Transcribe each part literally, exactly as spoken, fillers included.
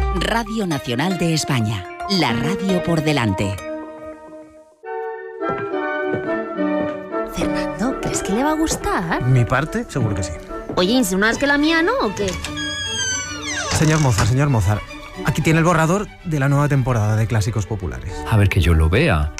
Radio Nacional de España, la radio por delante. Fernando, ¿crees que le va a gustar? ¿Mi parte? Seguro que sí. Oye, ¿insinúas que la mía no o qué? Señor Mozart, señor Mozart, aquí tiene el borrador de la nueva temporada de Clásicos Populares. A ver que yo lo vea.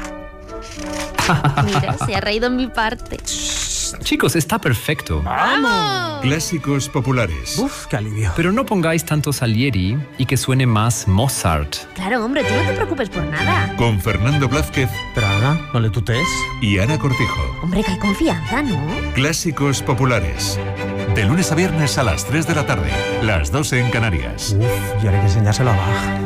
Mira, se ha reído en mi parte. Chicos, está perfecto. ¡Vamos! Clásicos Populares. Uf, qué alivio. Pero no pongáis tanto Salieri y que suene más Mozart. Claro, hombre, tú no te preocupes por nada. Con Fernando Blázquez. Pero Ana, no le tutees. Y Ana Cortijo. Hombre, que hay confianza, ¿no? Clásicos Populares. De lunes a viernes a las tres de la tarde. Las doce en Canarias. Uf, y ahora hay que enseñárselo a Bach.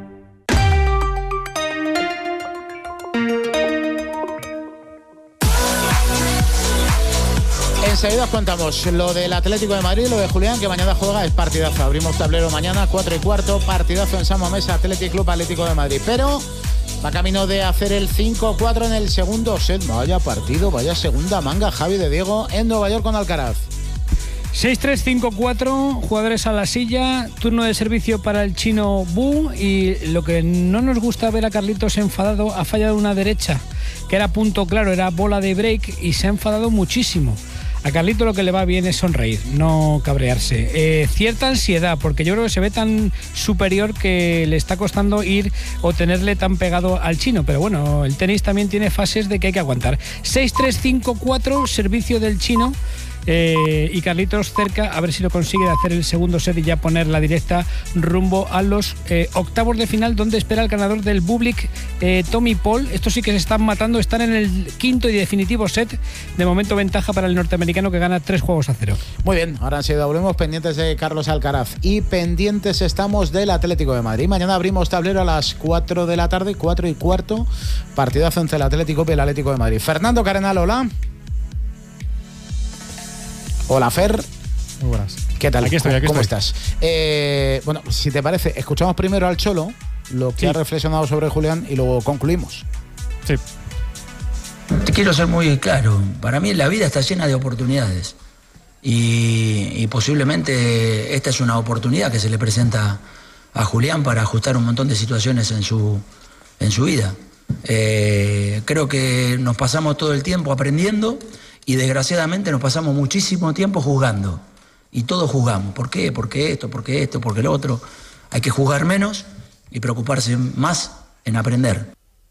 Enseguida os contamos lo del Atlético de Madrid, lo de Julián, que mañana juega, es partidazo. Abrimos tablero mañana, cuatro y cuarto, partidazo en San Mamés, Athletic Club Atlético de Madrid. Pero va camino de hacer el cinco cuatro en el segundo set. Vaya partido, vaya segunda manga, Javi de Diego, en Nueva York con Alcaraz. seis tres cinco cuatro, jugadores a la silla, turno de servicio para el chino Bu, y lo que no nos gusta ver a Carlitos enfadado, ha fallado una derecha, que era punto claro, era bola de break, y se ha enfadado muchísimo. A Carlito lo que le va bien es sonreír, no cabrearse. Eh, cierta ansiedad, porque yo creo que se ve tan superior que le está costando ir o tenerle tan pegado al chino. Pero bueno, el tenis también tiene fases de que hay que aguantar. seis tres cinco cuatro, servicio del chino. Eh, y Carlitos cerca, a ver si lo consigue, de hacer el segundo set y ya poner la directa rumbo a los eh, octavos de final, donde espera el ganador del Bublik, eh, Tommy Paul. Estos sí que se están matando, están en el quinto y definitivo set. De momento ventaja para el norteamericano, que gana tres juegos a cero. Muy bien, ahora enseguida volvemos, pendientes de Carlos Alcaraz y pendientes estamos del Atlético de Madrid. Mañana abrimos tablero a las cuatro de la tarde, cuatro y cuarto, partidazo entre el Atlético y el Atlético de Madrid. Fernando Carenal, hola. Hola, Fer. Muy buenas. ¿Qué tal? Aquí estoy, aquí ¿Cómo estoy. estás? Eh, bueno, si te parece, escuchamos primero al Cholo, lo que Sí. ha reflexionado sobre Julián, y luego concluimos. Sí. Te quiero ser muy claro. Para mí la vida está llena de oportunidades. Y, y posiblemente esta es una oportunidad que se le presenta a Julián para ajustar un montón de situaciones en su, en su vida. Eh, creo que nos pasamos todo el tiempo aprendiendo y desgraciadamente nos pasamos muchísimo tiempo juzgando. Y todos juzgamos. ¿Por qué? ¿Por qué esto? ¿Por qué esto? ¿Por qué lo otro? Hay que juzgar menos y preocuparse más en aprender.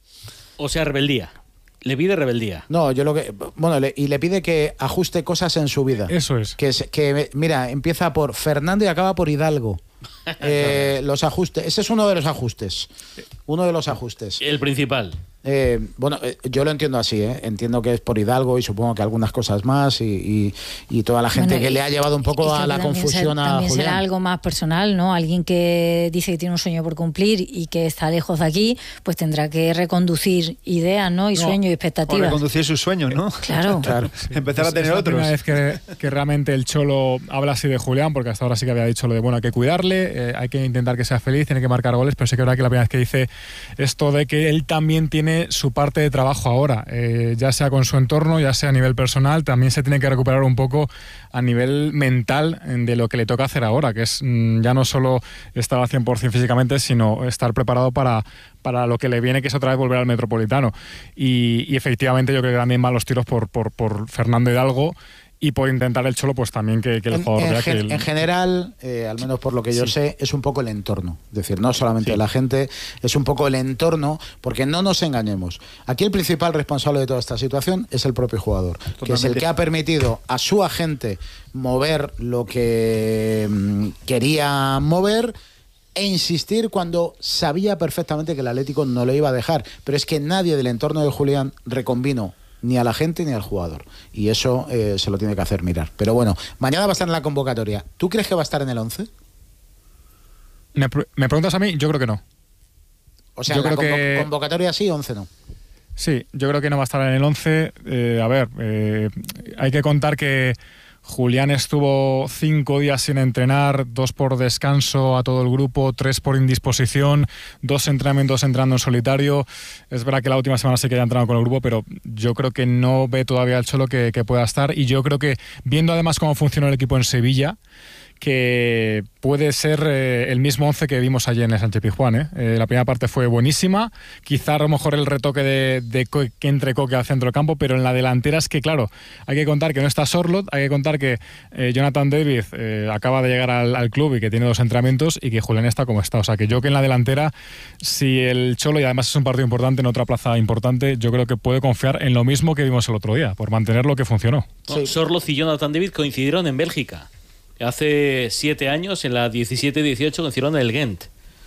O sea, rebeldía. Le pide rebeldía. No, yo lo que... Bueno, le, y le pide que ajuste cosas en su vida. Eso es. Que, es- que mira, empieza por Fernando y acaba por Hidalgo. Eh, los ajustes. Ese es uno de los ajustes. Uno de los ajustes. El principal. Eh, bueno, eh, yo lo entiendo así, ¿eh? Entiendo que es por Hidalgo y supongo que algunas cosas más y, y, y toda la gente Bueno, que y- le ha llevado un poco y que a la también confusión ser- a también Julián. será algo más personal, ¿no? Alguien que dice que tiene un sueño por cumplir y que está lejos de aquí, pues tendrá que reconducir ideas, ¿no? Y No, sueños y O expectativas. reconducir sus sueños, ¿no? Claro. Claro. Empezar a Es- tener es la otros. primera vez que, que realmente el Cholo habla así de Julián, porque hasta ahora sí que había dicho lo de, bueno, hay que cuidarle, eh, hay que intentar que sea feliz, tiene que marcar goles, pero sí que es verdad que la primera vez que dice esto de que él también tiene su parte de trabajo ahora, eh, ya sea con su entorno, ya sea a nivel personal, también se tiene que recuperar un poco a nivel mental de lo que le toca hacer ahora, que es mm, ya no solo estar al cien por ciento físicamente, sino estar preparado para, para lo que le viene, que es otra vez volver al Metropolitano. Y, y efectivamente yo creo que también van los tiros por, por, por Fernando Hidalgo, y por intentar el Cholo, pues también que, que el En, jugador en vea gen- que... El... en general, eh, al menos por lo que yo Sí. sé, es un poco el entorno. Es decir, no solamente Sí. la gente, es un poco el entorno, porque no nos engañemos. Aquí el principal responsable de toda esta situación es el propio jugador, que es el Totalmente. que ha permitido a su agente mover lo que mm, quería mover e insistir cuando sabía perfectamente que el Atlético no lo iba a dejar. Pero es que nadie del entorno de Julián reconvino ni a la gente ni al jugador. Y eso eh, se lo tiene que hacer mirar. Pero bueno, mañana va a estar en la convocatoria. ¿Tú crees que va a estar en el once? ¿Me, pre- me preguntas a mí? Yo creo que no. O sea, Yo en la creo convo- que- convocatoria sí, once no. Sí, yo creo que no va a estar en el once. Eh, a ver, eh, hay que contar que Julián estuvo cinco días sin entrenar, dos por descanso a todo el grupo, tres por indisposición, dos entrenamientos entrando en solitario. Es verdad que la última semana sí que haya entrenado con el grupo, pero yo creo que no ve todavía el Cholo que, que pueda estar. Y yo creo que, viendo además cómo funcionó el equipo en Sevilla, que puede ser eh, el mismo once que vimos ayer en el Sánchez Pizjuán. ¿eh? Eh, la primera parte fue buenísima, quizá a lo mejor el retoque de, de Co- que entre Coque al centro del campo, pero en la delantera es que, claro, hay que contar que no está Sorloth, hay que contar que eh, Jonathan David eh, acaba de llegar al, al club y que tiene dos entrenamientos y que Julián está como está. O sea, que yo que en la delantera, si el Cholo, y además es un partido importante, en otra plaza importante, yo creo que puede confiar en lo mismo que vimos el otro día, por mantener lo que funcionó. No, Sorloth y Jonathan David coincidieron en Bélgica. Hace siete años, en la diecisiete dieciocho, coincidieron en el Ghent.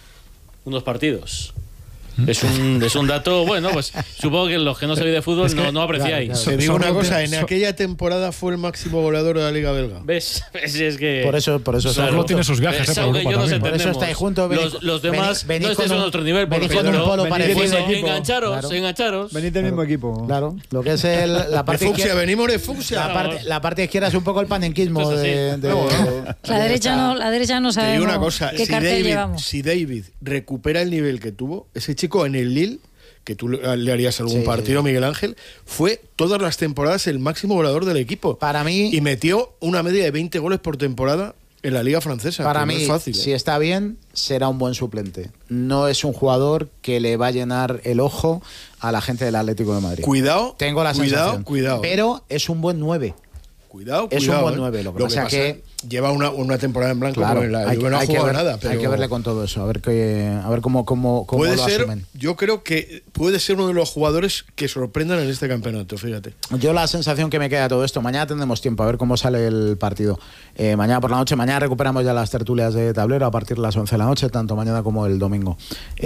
Unos partidos. Es un, es un dato, bueno, pues supongo que los que no sabéis de fútbol es que, no, no apreciáis. Claro, claro. Te digo una cosa, en aquella temporada fue el máximo goleador de la Liga Belga. ¿Ves? Es, es que... Por eso, por eso claro, tiene sus viajes, es eh, algo que yo no sé, por eso estáis juntos. Los, los demás venid, venid no estáis en otro nivel, por venid con un polo parecido. Pues engancharos, claro. engancharos. Venid del mismo equipo. Claro, lo que es el, la parte de fucsia, izquierda, venimos de fucsia. La parte, la parte izquierda es un poco el panenquismo. De, de, no, de, la, derecha no, la derecha no sabemos. Te digo una cosa, qué si cartel David, llevamos. si David recupera el nivel que tuvo, ese chico en el Lille, que tú le harías algún sí, partido, Miguel Ángel, fue todas las temporadas el máximo goleador del equipo. Para mí... Y metió una media de veinte goles por temporada en la Liga Francesa. Para mí, no es fácil, si ¿eh? está bien, será un buen suplente. No es un jugador que le va a llenar el ojo a la gente del Atlético de Madrid. Cuidado, Tengo la cuidado, sensación. cuidado. Pero es un buen nueve. Cuidado, es cuidado, un buen ¿eh? nueve. Lo que lo pasa es que lleva una, una temporada en blanco, claro, pero en la hay, no hay, que ver, nada, pero hay que verle con todo eso, a ver qué, a ver cómo, cómo, cómo puede lo ser, asumen. Yo creo que puede ser uno de los jugadores que sorprendan en este campeonato, fíjate. Yo la sensación que me queda de todo esto, mañana tendremos tiempo a ver cómo sale el partido. Eh, mañana por la noche, mañana recuperamos ya las tertulias de tablero a partir de las once de la noche, tanto mañana como el domingo.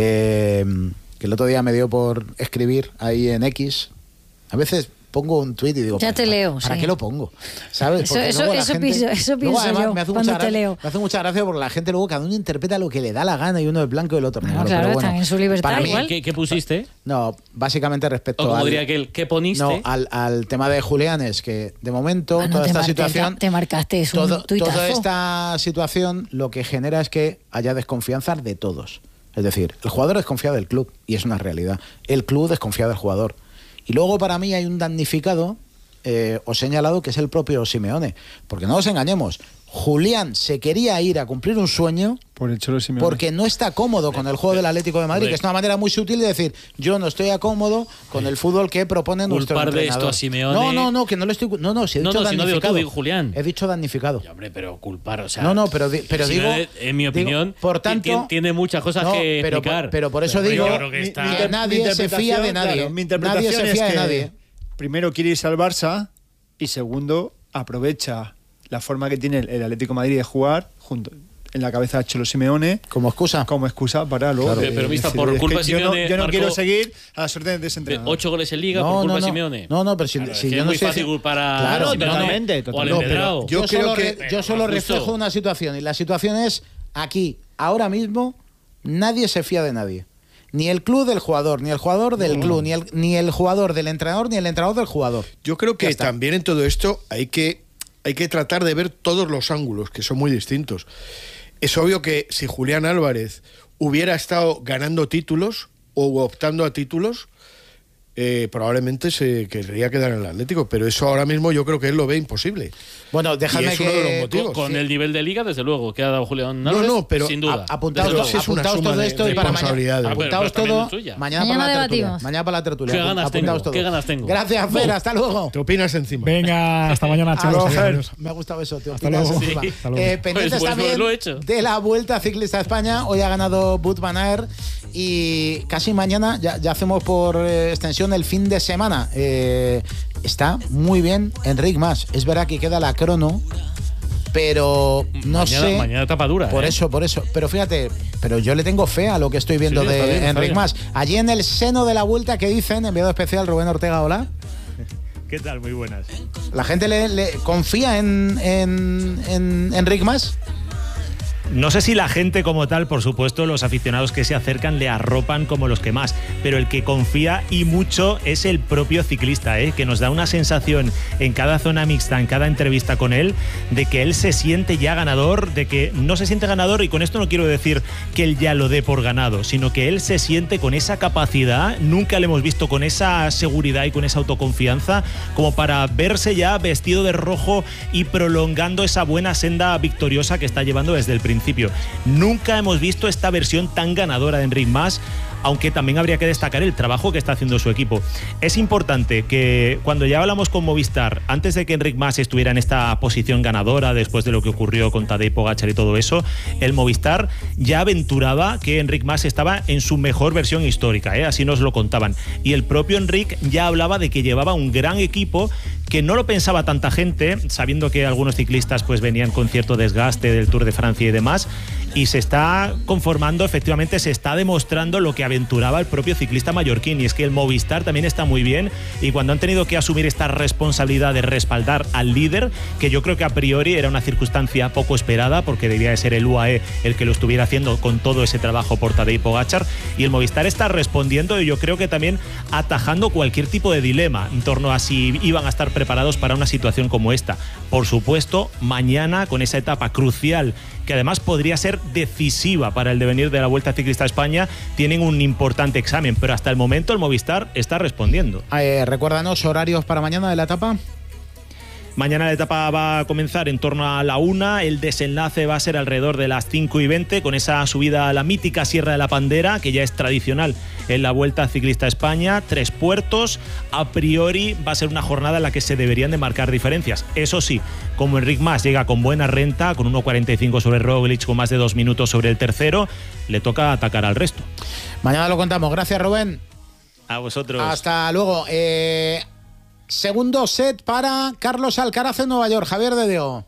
Eh, que el otro día me dio por escribir ahí en X. A veces pongo un tuit y digo, ya te ¿para, leo, ¿para sí. qué lo pongo? ¿Sabes? Eso, porque eso, luego la eso gente, pienso, eso luego pienso yo me hace cuando mucha te leo. Me hace mucha gracia porque la gente luego cada uno interpreta lo que le da la gana y uno es blanco y el otro negro. No, claro, pero bueno, están en su libertad para mí, igual. ¿Qué, ¿Qué pusiste? No, básicamente respecto o como al... diría aquel, ¿qué poniste? No, al, al tema de Julián es que de momento bueno, toda te esta mar, situación... Te, te marcaste, es todo, un tuitazo. Toda esta situación lo que genera es que haya desconfianza de todos. Es decir, el jugador desconfía del club y es una realidad. El club desconfía del jugador. Y luego para mí hay un damnificado, eh, os he señalado, que es el propio Simeone. Porque no nos engañemos, Julián se quería ir a cumplir un sueño por el Cholo Simeone, porque no está cómodo con el juego del Atlético de Madrid, que es una manera muy sutil de decir, yo no estoy cómodo con el fútbol que propone nuestro Culpar de entrenador. esto a Simeone. No, no, no, que no lo estoy... No, no, si he no, dicho no, si no damnificado. digo tú, digo Julián. He dicho damnificado. Ya, hombre, pero culpar, o sea... No, no, pero, di, pero digo... En mi opinión, digo, por tanto, tiene, tiene muchas cosas no, que pero, explicar. Por, pero por eso pero digo yo creo que, está... mi, que mi, nadie mi se fía de nadie. Claro, mi interpretación nadie se fía es que de nadie. Primero quiere irse al Barça y segundo aprovecha la forma que tiene el Atlético de Madrid de jugar junto en la cabeza de Cholo Simeone como excusa como excusa para luego claro. de, pero vista por decir, culpa es de que Simeone yo no, yo no marcó quiero seguir a las órdenes de ese entrenador. ocho goles en Liga no, por culpa no, de no. Simeone. No, no, pero si, claro, si es yo es no muy sé fácil si... culpar a claro, Simeone totalmente, o al totalmente. empedrado. Yo, Yo yo creo solo, que- re, yo solo reflejo una situación y la situación es aquí, ahora mismo, nadie se fía de nadie. Ni el club del jugador, ni el jugador del No. club, ni el, ni el jugador del entrenador, ni el entrenador del jugador. Yo creo que también en todo esto hay que, hay que tratar de ver todos los ángulos, que son muy distintos. Es obvio que si Julián Álvarez hubiera estado ganando títulos o optando a títulos, eh, probablemente se querría quedar en el Atlético, pero eso ahora mismo yo creo que él lo ve imposible. Bueno, Y déjame es uno de los que... motivos. Con, con sí. el nivel de Liga, desde luego, que ha dado Julián No, Álvarez, no, pero sin duda. A- apuntaos, Desde to- luego. es una apuntaos suma todo de esto y para mañana. responsabilidades. Ah, pero- Apuntaos pero también todo es tuya. mañana, Mañana para la tertulia. debatimos. Mañana para la tertulia. ¿Qué ganas Apuntaos tengo? todo. ¿Qué ganas tengo? Gracias, Fer. Hasta luego. ¿Te opinas encima? Venga, hasta mañana, chicos. Hasta- Adiós. Me ha gustado eso, te Hasta opinas luego. encima. Sí. Hasta luego. Eh, pendientes Pues- pues también lo he hecho. de la Vuelta Ciclista a España. Hoy ha ganado Wout van Aert y casi mañana ya, ya hacemos por eh, extensión el fin de semana. Eh, está muy bien Enric Mas. Es verdad que queda la crono, pero no mañana, sé. Mañana tapa dura. Por ¿eh? eso, por eso. Pero fíjate, pero yo le tengo fe a lo que estoy viendo Sí, está de bien, está Enric bien. Mas. Allí en el seno de la Vuelta, ¿qué dicen? Enviado especial Rubén Ortega, hola. ¿Qué tal? Muy buenas. ¿La gente le, le confía en, en, en Enric Mas? no sé si la gente como tal, por supuesto, los aficionados que se acercan le arropan como los que más, pero el que confía y mucho es el propio ciclista, ¿eh? Que nos da una sensación en cada zona mixta, en cada entrevista con él, de que él se siente ya ganador, de que no se siente ganador, y con esto no quiero decir que él ya lo dé por ganado, sino que él se siente con esa capacidad, nunca le hemos visto con esa seguridad y con esa autoconfianza como para verse ya vestido de rojo y prolongando esa buena senda victoriosa que está llevando desde el principio. Nunca hemos visto esta versión tan ganadora de Enric Mas, aunque también habría que destacar el trabajo que está haciendo su equipo. Es importante que cuando ya hablamos con Movistar, antes de que Enric Mas estuviera en esta posición ganadora, después de lo que ocurrió con Tadej Pogačar y todo eso, el Movistar ya aventuraba que Enric Mas estaba en su mejor versión histórica, ¿eh? Así nos lo contaban. Y el propio Enric ya hablaba de que llevaba un gran equipo, que no lo pensaba tanta gente, sabiendo que algunos ciclistas pues venían con cierto desgaste del Tour de Francia y demás, y se está conformando, efectivamente se está demostrando lo que aventuraba el propio ciclista mallorquín, y es que el Movistar también está muy bien, y cuando han tenido que asumir esta responsabilidad de respaldar al líder, que yo creo que a priori era una circunstancia poco esperada, porque debía de ser el U A E el que lo estuviera haciendo con todo ese trabajo por Tadej Pogačar, y el Movistar está respondiendo, y yo creo que también atajando cualquier tipo de dilema en torno a si iban a estar preparados para una situación como esta. Por supuesto, mañana con esa etapa crucial, que además podría ser decisiva para el devenir de la Vuelta Ciclista a España, tienen un importante examen, pero hasta el momento el Movistar está respondiendo. Eh, recuérdanos horarios para mañana de la etapa. Mañana la etapa va a comenzar en torno a la una, el desenlace va a ser alrededor de las cinco y veinte, con esa subida a la mítica Sierra de la Pandera, que ya es tradicional en la Vuelta Ciclista a España, tres puertos. A priori va a ser una jornada en la que se deberían de marcar diferencias. Eso sí, como Enric Mas llega con buena renta, con uno cuarenta y cinco sobre Roglic, con más de dos minutos sobre el tercero, le toca atacar al resto. Mañana lo contamos. Gracias, Rubén. A vosotros. Hasta luego. Eh... Segundo set para Carlos Alcaraz en Nueva York. Javier de Diego.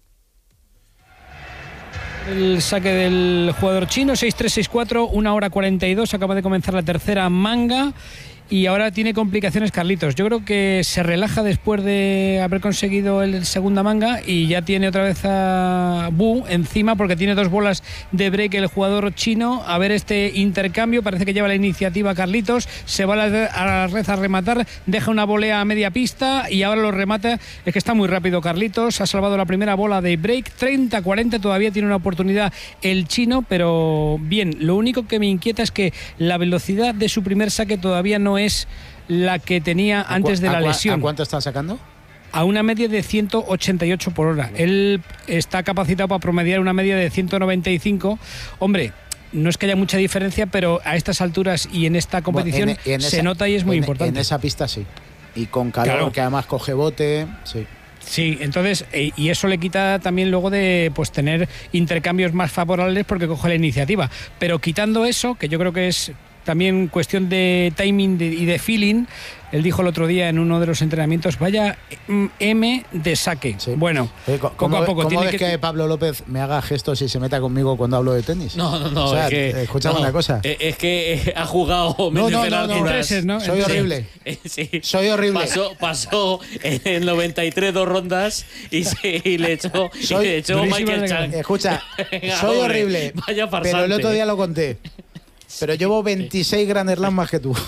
El saque del jugador chino, seis tres seis cuatro, una hora cuarenta y dos. Acaba de comenzar la tercera manga. Y ahora tiene complicaciones Carlitos. Yo creo que se relaja después de haber conseguido el segunda manga y ya tiene otra vez a Bu encima, porque tiene dos bolas de break el jugador chino. A ver este intercambio, parece que lleva la iniciativa Carlitos, se va a la, a la red a rematar, deja una volea a media pista y ahora lo remata. Es que está muy rápido Carlitos, ha salvado la primera bola de break, treinta cuarenta, todavía tiene una oportunidad el chino, pero bien, lo único que me inquieta es que la velocidad de su primer saque todavía no es la que tenía antes de la lesión. ¿A cuánto está sacando? A una media de ciento ochenta y ocho por hora. Él está capacitado para promediar una media de ciento noventa y cinco. Hombre, no es que haya mucha diferencia, pero a estas alturas y en esta competición bueno, en, en se esa, nota y es muy en, importante. En esa pista sí. Y con calor, claro, que además coge bote, sí. Sí, entonces, y eso le quita también luego de pues tener intercambios más favorables porque coge la iniciativa. Pero quitando eso, que yo creo que es también cuestión de timing de, y de feeling, él dijo el otro día en uno de los entrenamientos, vaya M de saque. Sí. Bueno, eh, ¿cómo, poco a poco. ¿Cómo tiene es que... que Pablo López me haga gestos y se meta conmigo cuando hablo de tenis? No, no, no. O sea, es que, escuchame no, una cosa. Es que ha jugado... No, no, no, no, Intereses, ¿no? Soy horrible. Sí. Soy horrible. Pasó, pasó en el noventa y tres dos rondas y, se, y le echó, soy, y le echó Michael Chang. Escucha, soy horrible, vaya farsante. Pero el otro día lo conté. Pero llevo veintiséis Grand Slam más que tú.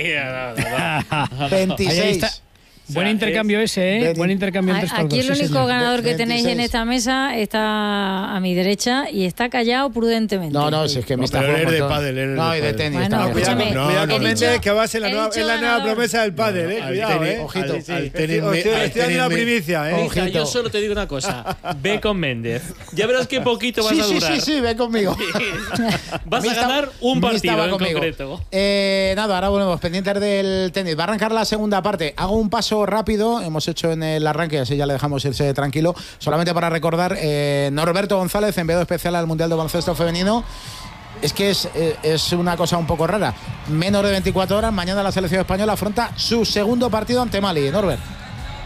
veintiséis. Buen intercambio ese, ¿eh? Buen intercambio entre estos Aquí dos, el único sí, ganador que veintiséis. tenéis en esta mesa está a mi derecha y está callado prudentemente. No, no, si es que me no, está pero jugando. Él de pádel, él no, de y de tenis. Bueno, está escúchame, no, Cuidado no, con no, Méndez, no. que va a ser la nueva, es la nueva promesa del pádel, eh. Cuidado, eh. Ojito. Al, Ojito. al, al Os estoy, estoy dando una primicia, eh. Hija, yo solo te digo una cosa. Ve con Méndez. Ya verás qué poquito vas sí, a sí, durar. Sí, sí, sí, ve conmigo. Vas Mista, a ganar un partido en conmigo. concreto. Eh, nada, ahora volvemos pendientes del tenis. Va a arrancar la segunda parte. Hago un paso rápido. Hemos hecho en el arranque, así ya le dejamos irse tranquilo. Solamente para recordar, eh, Norberto González, enviado especial al Mundial de Baloncesto Femenino. Es que es, es una cosa un poco rara. Menos de veinticuatro horas, mañana la selección española afronta su segundo partido ante Mali. Norbert.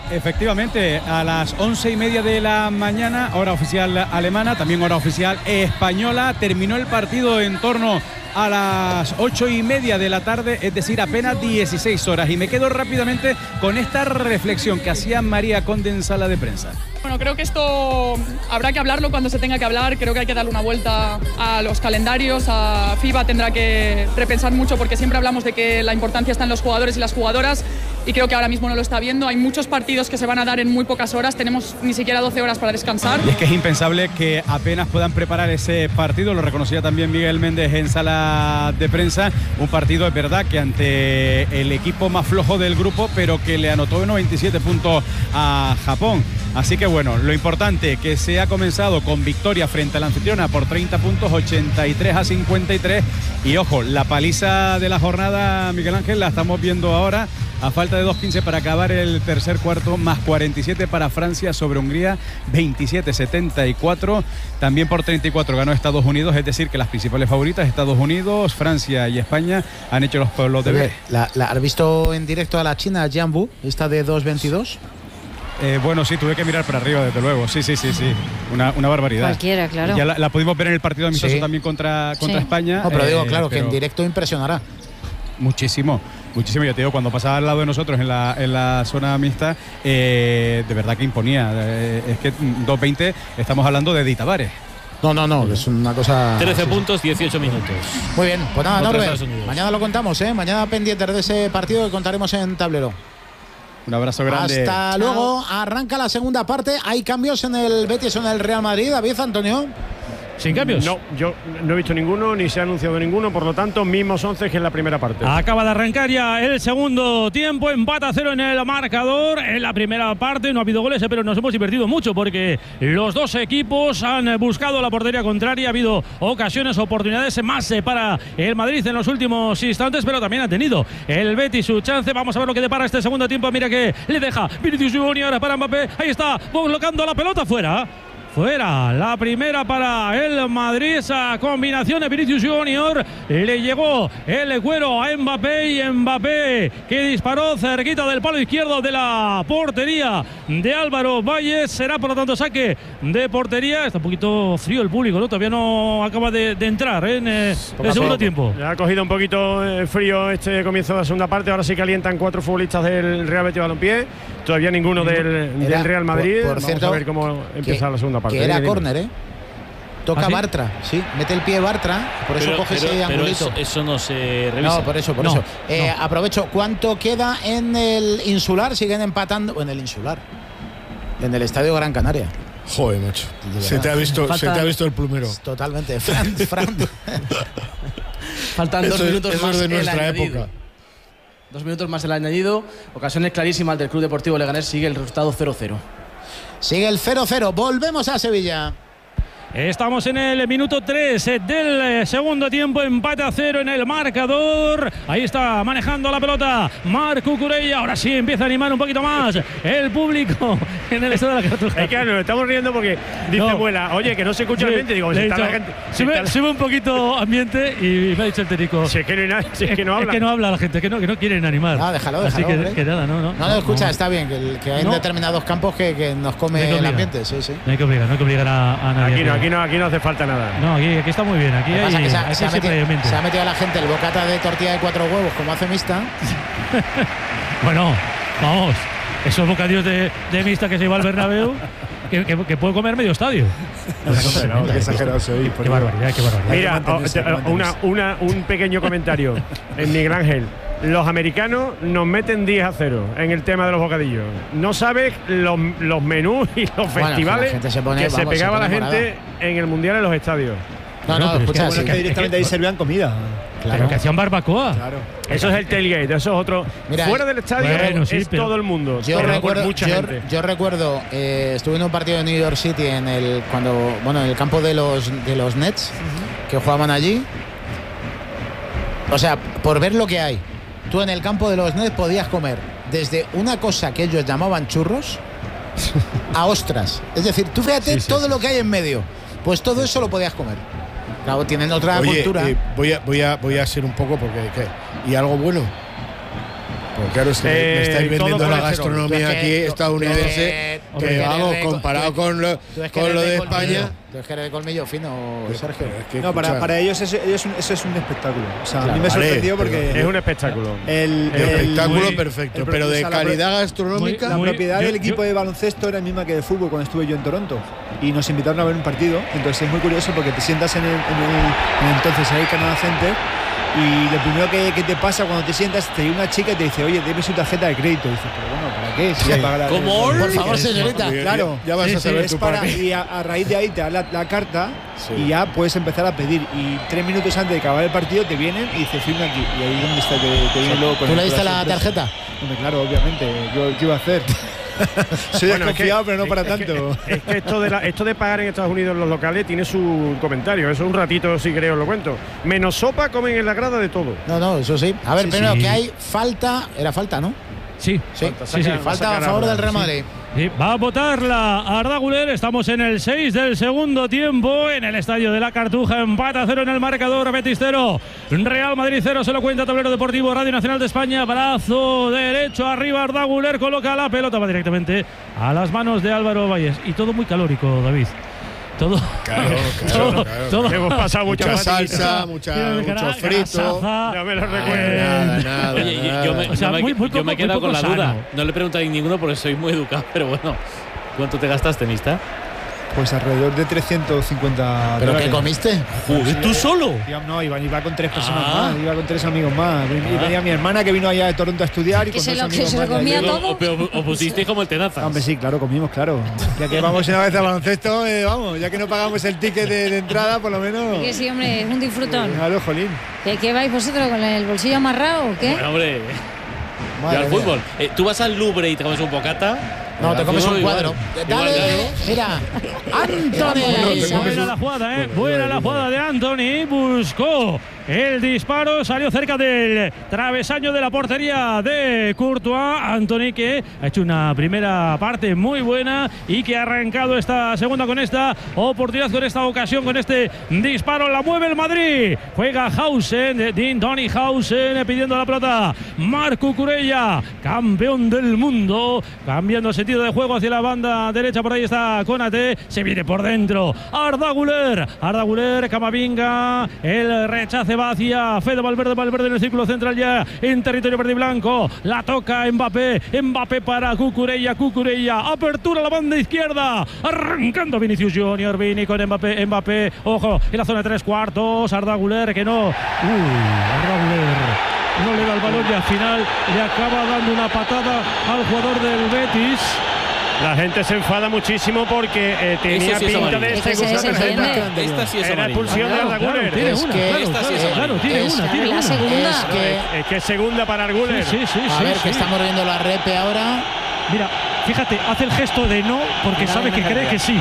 Efectivamente, a las once y media de la mañana, hora oficial alemana, también hora oficial española, terminó el partido en torno a las ocho y media de la tarde, es decir, apenas dieciséis horas. Y me quedo rápidamente con esta reflexión que hacía María Conde en sala de prensa. Bueno, creo que esto habrá que hablarlo cuando se tenga que hablar. Creo que hay que darle una vuelta a los calendarios. A FIBA tendrá que repensar mucho porque siempre hablamos de que la importancia está en los jugadores y las jugadoras y creo que ahora mismo no lo está viendo. Hay muchos partidos que se van a dar en muy pocas horas. Tenemos ni siquiera doce horas para descansar. Y es que es impensable que apenas puedan preparar ese partido. Lo reconocía también Miguel Méndez en sala de prensa. Un partido, es verdad, que ante el equipo más flojo del grupo, pero que le anotó noventa y siete puntos a Japón. Así que bueno, lo importante que se ha comenzado con victoria frente a la anfitriona por treinta puntos, ochenta y tres a cincuenta y tres. Y ojo, la paliza de la jornada, Miguel Ángel, la estamos viendo ahora. A falta de dos quince para acabar el tercer cuarto, más cuarenta y siete para Francia sobre Hungría, veintisiete setenta y cuatro. También por treinta y cuatro ganó Estados Unidos, es decir, que las principales favoritas, Estados Unidos, Francia y España, han hecho los pueblos deberes. ¿La, la, ¿Has visto en directo a la China, Jianbu, esta de dos veintidós? Eh, bueno, sí, tuve que mirar para arriba, desde luego. Sí, sí, sí, sí. Una, una barbaridad. Cualquiera, claro. Ya la, la pudimos ver en el partido amistoso Sí. también contra, contra Sí. España. No, pero digo, eh, claro, que pero en directo impresionará. Muchísimo, muchísimo. Ya te digo, cuando pasaba al lado de nosotros en la, en la zona mixta, eh, de verdad que imponía. Eh, es que dos veinte estamos hablando de Di Tavares. No, no, no, es una cosa... trece sí, puntos, dieciocho minutos. Muy bien, pues nada, Contra Norbert, Estados Unidos. mañana lo contamos, ¿eh? Mañana pendientes de ese partido que contaremos en Tablero. Un abrazo grande. Hasta Chao. luego, arranca la segunda parte. ¿Hay cambios en el Betis o en el Real Madrid, David, Antonio? ¿Sin cambios? No, yo no he visto ninguno, ni se ha anunciado ninguno, por lo tanto, mismos once que en la primera parte. Acaba de arrancar ya el segundo tiempo, empate a cero en el marcador. En la primera parte no ha habido goles, pero nos hemos divertido mucho porque los dos equipos han buscado la portería contraria. Ha habido ocasiones, oportunidades más para el Madrid en los últimos instantes, pero también ha tenido el Betis su chance. Vamos a ver lo que depara este segundo tiempo. Mira que le deja Vinicius Junior para Mbappé. Ahí está, colocando la pelota fuera. Fuera, la primera para el Madrid, esa combinación de Vinicius Junior, le llegó el cuero a Mbappé y Mbappé que disparó cerquita del palo izquierdo de la portería de Álvaro Valles. Será por lo tanto saque de portería. Está un poquito frío el público, ¿no? Todavía no acaba de, de entrar ¿eh? en eh, el segundo tiempo. Le ha cogido un poquito eh, frío este comienzo de la segunda parte. Ahora sí calientan cuatro futbolistas del Real Betis Balompié. Todavía ninguno del, Era, del Real Madrid. Por, por Vamos cierto, a ver cómo empieza que, la segunda parte. Que era ¿eh? córner, ¿eh? Toca ¿Ah, sí? Bartra, sí. Mete el pie Bartra, por eso Pero- coge pero- ese pero angulito. eso, eso no se revisa. No, por eso, por No, eso. Eh, no. Aprovecho, ¿cuánto queda en el Insular? Siguen empatando. O en el Insular. En el Estadio Gran Canaria. Joder, macho. Se te ha visto, se te ha visto el plumero. Totalmente. Fran, Fran. Faltan dos Eso es- minutos eso es más de el nuestra añadido. época. Dos minutos más el añadido. Ocasiones clarísimas del Club Deportivo Leganés. Sigue el resultado cero cero. Sigue el cero cero. Volvemos a Sevilla. Estamos en el minuto tres del segundo tiempo, empate a cero en el marcador. Ahí está manejando la pelota Marc Cucurella. Ahora sí empieza a animar un poquito más el público en el estadio de la Cartuja. Es que nos estamos riendo porque dice No. abuela, oye, que no se escucha Sí, el ambiente. Digo, le si he está la dicho, gente. si sube, está la- sube un poquito ambiente y me ha dicho el técnico. Si es que no hay nada, si es que no habla. Es que no habla la gente, que no, que no quieren animar. No, déjalo, Así déjalo, que, hombre. que nada, no, no. No, no, escucha, está bien, que, el- que hay No. determinados campos que, que nos No hay come que el obligar. ambiente. Sí, sí. No hay que obligar, no hay que obligar a, a nadie. Aquí no, aquí no, aquí no hace falta nada. No, aquí, aquí está muy bien. Aquí Lo que hay, pasa es que se ha, aquí se ha siempre hay metido, ambiente. se ha metido a la gente el bocata de tortilla de cuatro huevos como hace Mista. Bueno, vamos. Esos bocadillos de, de mixta que se va al Bernabéu, que, que, que puede comer medio estadio. Qué exagerado soy. Qué barbaridad, qué barbaridad. Mira, Hay que mantenerse, o- hay que una, mantenerse. una, un pequeño comentario. En Miguel Ángel, los americanos nos meten diez a cero en el tema de los bocadillos. No sabes los, los menús y los Bueno, festivales la gente se pone- que se vamos, se pegaba la pone gente en el Mundial en los estadios. No, no, pero es escucha, que- sí. Bueno, es que directamente ahí servían comida. Pero que hacían barbacoa. Claro. Eso es el tailgate, eso es otro. Mira, Fuera del estadio bueno, sí, es pero- todo el mundo. Yo todo- recuerdo, mucha yo, gente. yo recuerdo eh, estuve en un partido de New York City en el cuando bueno en el campo de los de los Nets que jugaban allí. O sea, por ver lo que hay, tú en el campo de los Nets podías comer desde una cosa que ellos llamaban churros a ostras. Es decir, tú fíjate Sí, sí, todo sí. lo que hay en medio. Pues todo eso lo podías comer. Claro, tienen otra Oye, cultura. eh, voy, a, voy, a, voy a ser un poco porque ¿qué? ¿Y algo bueno? Pues claro, es que Eh, me estáis todo vendiendo por la el gastronomía Tú es que- aquí tú- estadounidense, tú es que que eres vamos, de- comparado tú- con lo, tú es que con eres lo de de colmillo. España. Tú es que eres de colmillo fino, Sergio. No, para, para ellos eso, ellos un- eso es un espectáculo. O sea, a mí Claro, me vale, sorprendió porque. Es un espectáculo. El, El espectáculo muy- perfecto, el pro- pero o de sea, la pro- calidad gastronómica. La Muy- propiedad yo- del yo- equipo de baloncesto era la misma que de fútbol cuando estuve yo en Toronto. Y nos invitaron a ver un partido. Entonces es muy curioso porque te sientas en el, en el, en el entonces ahí Canada Center. Y lo primero que, que te pasa cuando te sientas, te viene una chica y te dice, oye, deme su tarjeta de crédito. Y dices, pero bueno, ¿para qué? Si ya pagará- ¿Cómo? Por favor, señorita. Claro, Ya vas Sí, a saber es tú para- para qué. Y a, a raíz de ahí te dan la, la carta Sí. y ya puedes empezar a pedir. Y tres minutos antes de acabar el partido te vienen y dices, firma aquí. Y ahí es donde está que te viene luego con ¿Tú el- le diste con la sorpresa. tarjeta? Hombre, claro, obviamente. Yo, ¿qué iba a hacer? Soy Bueno, es que- desconfiado, pero no es- para es que- tanto. Es que esto de, la- esto de pagar en Estados Unidos en los locales tiene su comentario. Eso un ratito, si creo, lo cuento. Menos sopa, comen en la grada de todo. No, no, eso sí. A ver, Sí, primero sí. que hay falta. Era falta, ¿no? Sí, Sí, Falta, sí, sí, saca- falta saca a favor la- del Real sí. Madrid. Sí, va a votar la Arda Güler. Estamos en el seis del segundo tiempo en el estadio de la Cartuja. Empate a cero en el marcador. Betis cero, Real Madrid cero. Se lo cuenta Tablero Deportivo, Radio Nacional de España. Brazo derecho arriba. Arda Güler coloca la pelota. Va directamente a las manos de Álvaro Valles. Y todo muy calórico, David. Todo. Claro, todo, claro, claro. todo- Hemos pasado Mucha mucha salsa, mucha, mucho frito. Ya me lo recuerdo. Nada, nada, Oye, y- nada. yo me, O sea, yo me- muy- muy yo me he poco- quedado muy con la poco duda. sano. No le he preguntado a ninguno porque soy muy educado, pero bueno. ¿Cuánto te gastaste, Mista? Pues alrededor de trescientos cincuenta ¿Pero qué dólares. comiste? Joder, ¿tú solo? Iba- No, iba, iba con tres personas Ah. más, iba con tres amigos más. Y Ah. venía mi hermana que vino allá de Toronto a estudiar y Que con se dos lo- que amigos se lo más de comía allí. todo. O, o, o pusisteis como el tenazas. Hombre, sí, claro, comimos, claro. Ya que vamos una vez a baloncesto, eh, vamos, ya que no pagamos el ticket de, de entrada, por lo menos. Que sí, hombre, es un disfrutón. Claro, jolín. ¿Qué, qué vais vosotros con el bolsillo amarrado o qué? Bueno, hombre. Madre Y al mía. fútbol. Eh, ¿Tú vas al Louvre y te comes un bocata? No, te Al comes fútbol un cuadro. igual. Dale, Igual, claro. mira. Anthony. Buena la jugada, ¿eh? Buena la jugada de Anthony. Buscó el disparo. Salió cerca del travesaño de la portería de Courtois. Anthony que ha hecho una primera parte muy buena y que ha arrancado esta segunda con esta oportunidad, con esta ocasión, con este disparo. La mueve el Madrid. Juega Hausen, Dean Tony Hausen pidiendo la pelota. Marco Cucurella, campeón del mundo, cambiando el sentido de juego hacia la banda derecha. Por ahí está Konate. Se viene por dentro. Arda Güler. Arda Güler, Camavinga. El rechace va hacia Fede Valverde. Valverde en el círculo central ya en territorio verde y blanco. La toca Mbappé. Mbappé para Cucurella. Cucurella. Apertura a la banda izquierda. Arrancando Vinicius Junior. Vini con Mbappé. Mbappé. Ojo. En la zona de tres cuartos. Arda Güler que no. Uy, Arda Güler. No le da el balón y al final le acaba dando una patada al jugador del Betis. La gente se enfada muchísimo porque eh, tenía Eso sí es pinta amarilla. de Es que se segunda defiende. tarjeta. Esta sí es Era amarilla. expulsión de Claro, Arda claro, Güler. tiene Es una, que claro, esta sí claro, es claro, amarilla. tiene Es una, tiene la una. segunda. Es que, Es que es segunda para Arguler. Sí, sí, sí. a ver, sí. que estamos viendo la repe ahora. Mira, fíjate, hace el gesto de no porque Nada, sabe que nada, cree nada. que sí.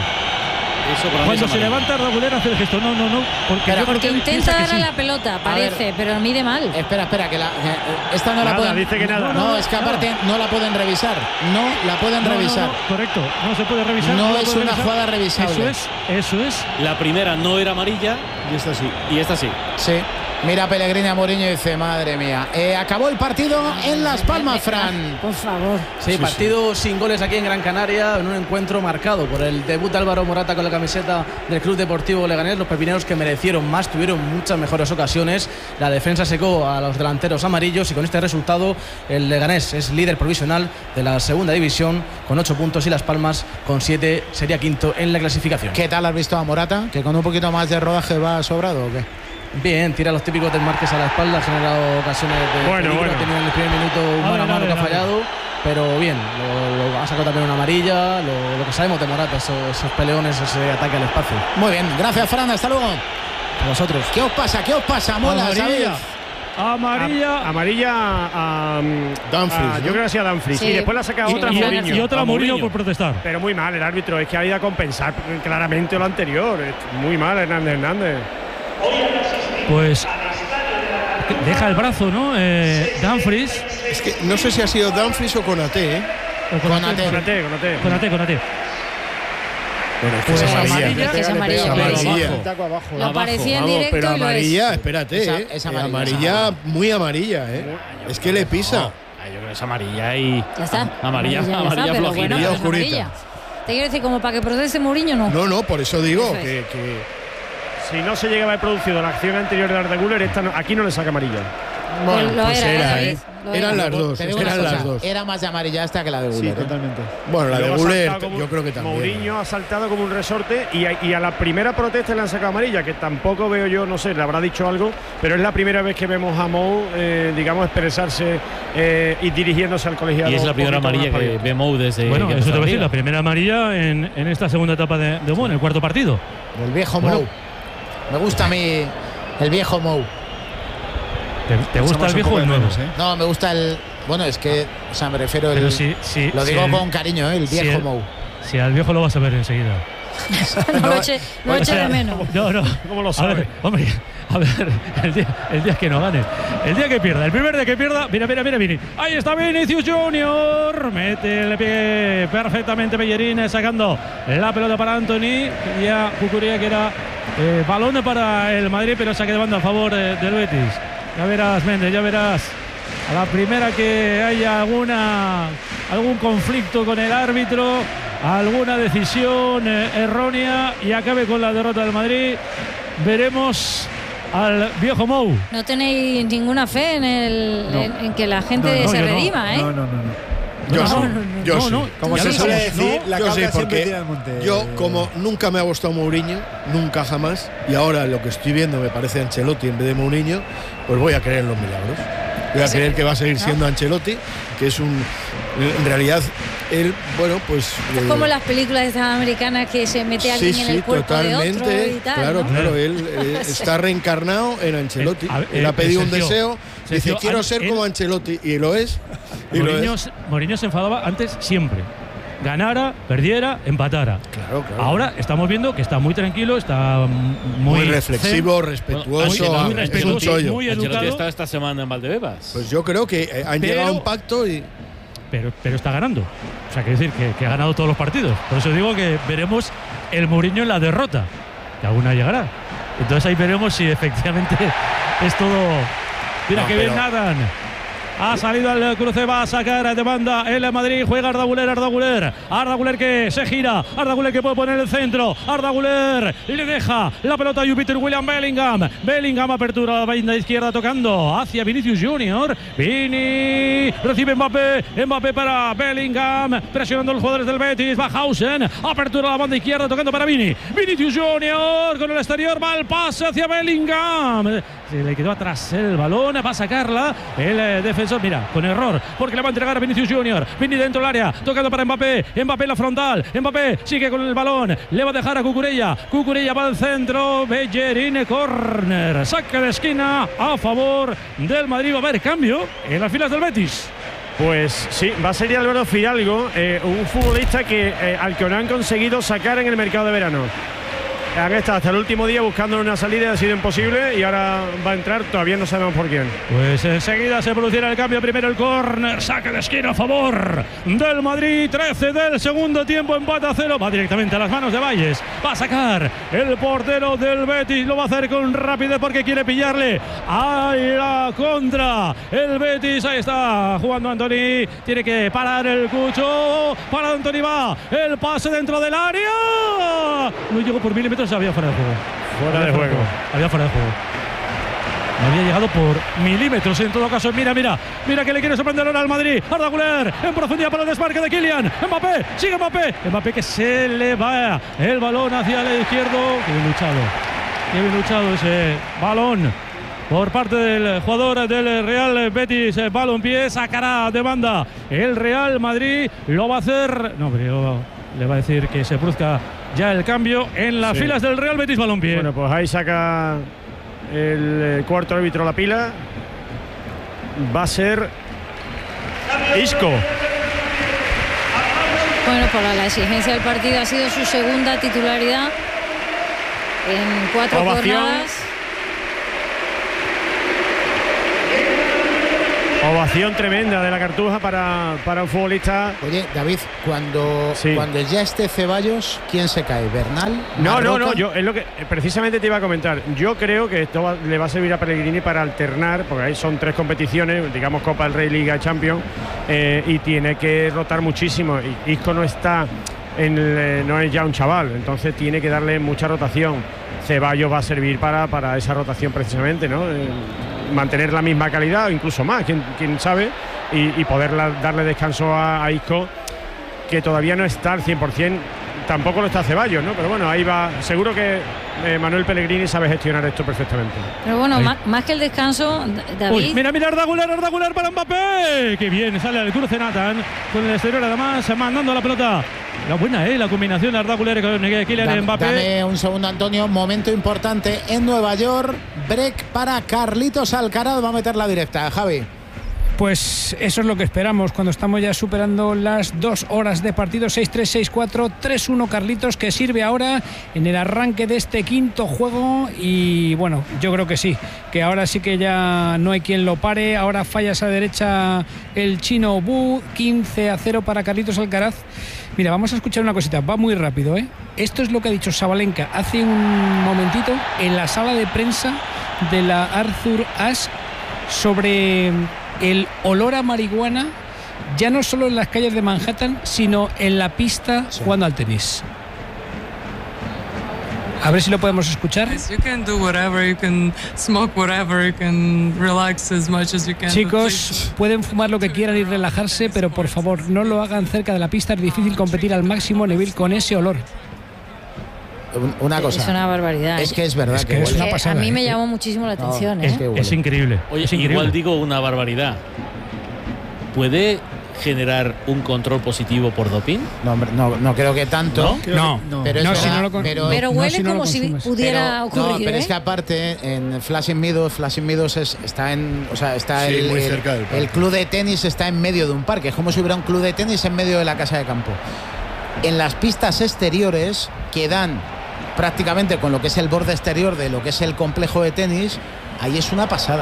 Eso para mí Cuando es se amarilla. levanta Arda Güler hace el gesto. No, no, no. Porque, Pero yo creo Porque que intenta piensa que darle sí. la pelota, parece, ver. pero mide mal. Espera, espera, que la, que, esta no la Nada, pueden. dice que nada. No, es que aparte no la pueden revisar. No la pueden No, no, revisar. no, correcto, no se puede revisar. No la es puede una revisar. jugada revisable. Eso es, eso es. La primera no era amarilla Y esto sí. y esta sí. Sí. Mira Pellegrini a Mourinho y dice, madre mía. Eh, acabó el partido en Las Palmas, Fran. Por favor. Sí, partido sin goles aquí en Gran Canaria, en un encuentro marcado por el debut de Álvaro Morata con la camiseta del Club Deportivo Leganés. Los pepineros que merecieron más, tuvieron muchas mejores ocasiones. La defensa secó a los delanteros amarillos y con este resultado el Leganés es líder provisional de la segunda división con ocho puntos y Las Palmas con siete sería quinto en la clasificación. ¿Qué tal has visto a Morata? ¿Que con un poquito más de rodaje va sobrado o qué? Bien, tira los típicos del Márquez a la espalda, ha generado ocasiones de Bueno, peligro, bueno. ha tenido en el primer minuto un A mano ver, a a mano ver, que ha a ver. fallado, pero bien, lo, lo- ha sacado también una amarilla, lo, lo que sabemos de Morata, esos, esos peleones, ese ataque al espacio. Muy bien, gracias Fran, hasta luego. A vosotros. ¿Qué os pasa? ¿Qué os pasa? Mola, Amarilla. ¿sabéis? Amarilla. A- amarilla a, um, Dumfries, a- ¿no? yo creo que sí a Dumfries. Sí. Y después la saca Y- otra a y- Mourinho. Y otra A a Mourinho Mourinho. por protestar. Pero muy mal el árbitro, es que ha ido a compensar claramente lo anterior. Es muy mal Hernández Hernández. Pues deja el brazo, ¿no? Eh, Dumfries. Es que no sé si ha sido Dumfries o Konaté, ¿eh? O Konate. Conate, Conate. Konate, Konate. Bueno, es que Pues es amarilla. amarilla, que es amarilla, Es pero amarilla. abajo. Taco abajo. Lo parecía en Vamos, directo pero y lo es. amarilla, espérate, Esa- ¿eh? es Eh, amarilla, amarilla, esa. muy amarilla, ¿eh? Es que le pisa. yo creo que es amarilla y. Ya está. Amarilla, ya amarilla, está, pero flojita. bueno, es amarilla. Te quiero decir, como para que proteste Mourinho, no. No, no, por eso digo Eso es. que, que Si no se llega a haber producido la acción anterior de Arda Güler, esta no- aquí no le saca amarilla. Bueno, lo pues era, era, eso ¿eh? es, lo Eran era. las dos, Te digo una eran cosa, las dos. Era más de amarillasta que la de Güler. Sí, totalmente. Bueno, la de Luego ha Güler, saltado como- yo creo que también. Mourinho ha saltado como un resorte y a, y a la primera protesta le han sacado amarilla, que tampoco veo yo, no sé, le habrá dicho algo, pero es la primera vez que vemos a Mou, eh, digamos, expresarse eh, y dirigiéndose al colegiado. Y es la un primera poquito amarilla más que para allá. ve Mou desde. Bueno, que eso te empezó voy a decir, la la primera amarilla en, en esta segunda etapa de, de Mou, en el cuarto partido. El viejo Bueno. Mou. Me gusta a mí el viejo Mou. ¿Te, te gusta el viejo o el nuevo? No, me gusta el. Bueno, es que, o sea, me refiero el. Pero si, si, lo si digo el- con cariño, ¿eh? El si viejo el- Mou. Si al viejo lo vas a ver enseguida. No lo eche, no lo O eche sea, de menos. No, no. ¿Cómo lo A sabe? ver, hombre, a ver, el día, el día que no gane. El día que pierda, el primer día que pierda. Mira, mira, mira, Vini. Ahí está Vinicius Junior. Mete el pie perfectamente Bellerín, sacando la pelota para Anthony. Ya Cucurella que era eh, balón para el Madrid, pero saque de banda a favor eh, del Betis. Ya verás, Méndez, ya verás. A la primera que haya alguna algún conflicto con el árbitro, alguna decisión eh, errónea y acabe con la derrota del Madrid, veremos al viejo Mou. No tenéis ninguna fe en, el, No. en, en que la gente No, no, se yo no. redima, ¿eh? No, no, no, no. Yo No, sí, no, no, yo no, sí. no. Como Ya se lo suele sabemos, decir, ¿no? la Yo cabra sí, siempre porque tira al monte. yo como nunca me ha gustado Mourinho, nunca jamás, y ahora lo que estoy viendo me parece Ancelotti en vez de Mourinho, pues voy a creer en los milagros. Voy a Sí. creer que va a seguir siendo Ancelotti, que es un... En realidad, él, bueno, pues... Es eh, como las películas estas americanas que se mete alguien sí, en sí, el cuerpo de otro totalmente. y tal, claro, ¿no? claro, él eh, Sí. está reencarnado en Ancelotti. Eh, a ver, él eh, ha pedido un Sergio, deseo, dice, Sergio, quiero an- ser él- como Ancelotti, y lo es. Y lo Mourinho, es. Mourinho se enfadaba antes siempre. Ganara, perdiera, empatara. Claro, claro. Ahora estamos viendo que está muy tranquilo, está mm, muy, Muy reflexivo, zen, respetuoso, muy, muy es un respetuoso, chollo. muy Ancelotti educado, está esta semana en Valdebebas. Pues yo creo que eh, han Pero- llegado a un pacto y... pero, pero está ganando. O sea, quiere decir que, que ha ganado todos los partidos. Por eso digo que veremos el Mourinho en la derrota, que alguna llegará. Entonces ahí veremos si efectivamente es todo. Mira No, que bien pero- nadan. Ha salido al cruce, va a sacar de banda el Madrid, juega Arda Güler, Arda Güler, Arda Güler que se gira, Arda Güler que puede poner el centro, Arda Güler le deja la pelota a Jupiter William Bellingham, Bellingham apertura a la banda izquierda tocando hacia Vinicius Junior, Vini, recibe Mbappé, Mbappé para Bellingham, presionando a los jugadores del Betis, Bajhausen, apertura a la banda izquierda tocando para Vini, Vinicius Junior con el exterior, va el pase hacia Bellingham, se le quedó atrás el balón, va a sacarla el eh, defensor, mira, con error, porque le va a entregar a Vinicius Junior, Vini dentro del área, tocando para Mbappé, Mbappé en la frontal, Mbappé sigue con el balón, le va a dejar a Cucurella, Cucurella va al centro, Bellerín, corner, saque de esquina a favor del Madrid, va a haber cambio en las filas del Betis. Pues sí, va a ser Álvaro Fidalgo, eh, un futbolista que eh, al que no han conseguido sacar en el mercado de verano. Han estado hasta el último día buscando una salida, ha sido imposible y ahora va a entrar, todavía no sabemos por quién. Pues enseguida se producirá el cambio. Primero el córner, saque de esquina a favor del Madrid. trece del segundo tiempo, empate a cero. Va directamente a las manos de Valles. Va a sacar el portero del Betis. Lo va a hacer con rapidez porque quiere pillarle a la contra. El Betis, ahí está jugando Anthony. Tiene que parar el Cucho. Para Anthony, va el pase dentro del área. No llegó por milímetros, había fuera de juego. Fuera Había de juego. Había fuera de juego. No había llegado por milímetros en todo caso. Mira, mira, mira que le quiere sorprender ahora al Madrid. Arda Güler en profundidad para el desmarque de Kylian. Mbappé, sigue Mbappé. Mbappé que se le va el balón hacia el izquierdo. Qué bien luchado. Qué bien luchado ese balón por parte del jugador del Real Betis. Balompié, sacará de banda el Real Madrid. Lo va a hacer. No, pero le va a decir que se produzca ya el cambio en las Sí. filas del Real Betis Balompié. Bueno, pues ahí saca el eh, cuarto árbitro la pila. Va a ser Isco. Bueno, por la exigencia del partido ha sido su segunda titularidad en cuatro Ovación. jornadas. ovación tremenda de la Cartuja para, para un futbolista. Oye, David, cuando, Sí. cuando ya esté Ceballos, ¿quién se cae? ¿Bernal? No, no, no, ¿Marroca? yo es lo que precisamente te iba a comentar. Yo creo que esto va- le va a servir a Pellegrini para alternar, porque ahí son tres competiciones, digamos Copa del Rey, Liga, Champions, eh, y tiene que rotar muchísimo. Y Isco no está, en el, eh, no es ya un chaval, entonces tiene que darle mucha rotación. Ceballos va a servir para, para esa rotación precisamente, ¿no? Eh, mantener la misma calidad, o incluso más, quién, quién sabe, y, y poder la- darle descanso a, a Isco, que todavía no está al cien por cien. Tampoco lo está Ceballos, ¿no? Pero bueno, ahí va. Seguro que eh, Manuel Pellegrini sabe gestionar esto perfectamente. Pero bueno, Ahí. más, más que el descanso, David. Uy, mira, mira, Arda Güler, Arda Güler para Mbappé. Qué bien, sale al cruce Nathan con el exterior además, mandando la pelota. La buena, ¿eh? La combinación de Arda Güler con Kylian Dame, Mbappé. dame un segundo, Antonio. Momento importante en Nueva York. Break para Carlitos Alcaraz. Va a meter la directa, Javi. Pues eso es lo que esperamos cuando estamos ya superando las dos horas de partido. Seis tres, seis cuatro, tres uno Carlitos, que sirve ahora en el arranque de este quinto juego. Y bueno, yo creo que sí, que ahora sí que ya no hay quien lo pare. Ahora falla esa derecha el chino Bu. Quince a cero para Carlitos Alcaraz. Mira, vamos a escuchar una cosita, va muy rápido, ¿eh? Esto es lo que ha dicho Sabalenka hace un momentito en la sala de prensa de la Arthur Ashe sobre el olor a marihuana, ya no solo en las calles de Manhattan, sino en la pista jugando al tenis. A ver si lo podemos escuchar. You can do whatever, you can smoke whatever, you can relax as much as you can. Chicos, pueden fumar lo que quieran y relajarse, pero por favor no lo hagan cerca de la pista. Es difícil competir al máximo nivel con ese olor. Una cosa. Es una barbaridad. Es que es verdad Es que que, es huele. una pasada, A mí me ¿eh? llamó muchísimo la atención, es ¿eh? que huele. Es increíble. Oye, es increíble. igual digo una barbaridad. ¿Puede generar un control positivo por doping? No, hombre, no, no creo que tanto. No, no, pero, es no, si verdad, no lo con- pero, Pero no, huele si no lo como si consumes. pudiera pero- ocurrir. no, pero ¿eh? es que aparte en Flashing Meadows, Flashing Meadows es- está en, o sea, está Sí, el, muy el- cerca del parque. el club de tenis está en medio de un parque, es como si hubiera un club de tenis en medio de la casa de campo. En las pistas exteriores que dan prácticamente con lo que es el borde exterior de lo que es el complejo de tenis, ahí es una pasada.